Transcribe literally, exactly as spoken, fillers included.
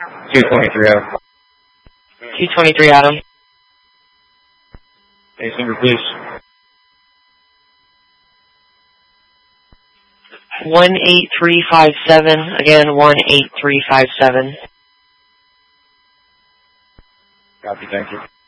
two twenty-three Adam. two twenty-three Adam. Base number, please. one eight three five seven. Again, one eight three five seven. Copy, thank you.